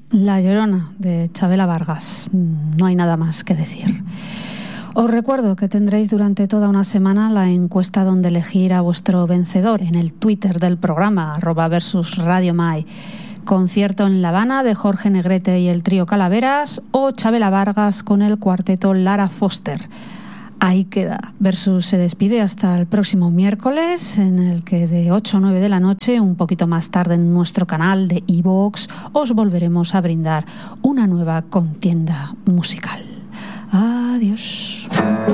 La Llorona, de Chabela Vargas. No hay nada más que decir. Os recuerdo que tendréis durante toda una semana la encuesta donde elegir a vuestro vencedor en el Twitter del programa, @versusradiomai. Concierto en La Habana de Jorge Negrete y el trío Calaveras, o Chabela Vargas con el cuarteto Lara Foster. Ahí queda. Versus se despide hasta el próximo miércoles, en el que de 8 a 9 de la noche, un poquito más tarde en nuestro canal de iVoox, os volveremos a brindar una nueva contienda musical. Adiós.